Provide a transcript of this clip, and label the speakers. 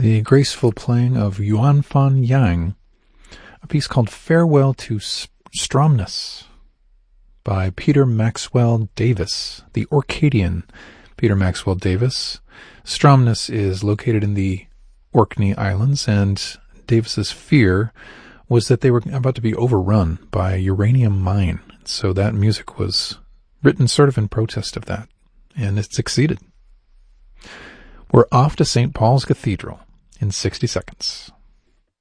Speaker 1: the graceful playing of Yuan Fan Yang, a piece called Farewell to Stromness by Peter Maxwell Davis, the Orcadian Peter Maxwell Davis. Stromness is located in the Orkney Islands, and Davis's fear was that they were about to be overrun by a uranium mine. So that music was written sort of in protest of that, and it succeeded. We're off to St. Paul's Cathedral in 60 seconds.